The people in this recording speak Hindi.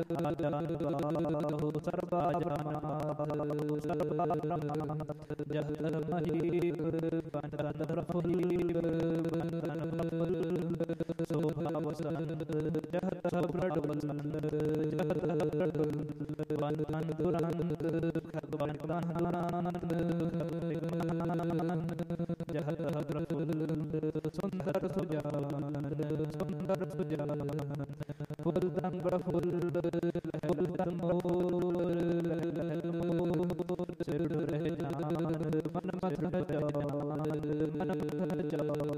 आजानो सर्वजानात् सर्वब्रह्मात् जहत महीपंचतरफुल्ल शोभावसंत जहत प्रडवलंत जहत वंदुरंत खगवंतनानंद जहत प्रफुल्ल सुंदर सुजान सुंदर सुजान फुल्लंग फुल्ल मोर सिर रहे जान मन मत जान मन मत जान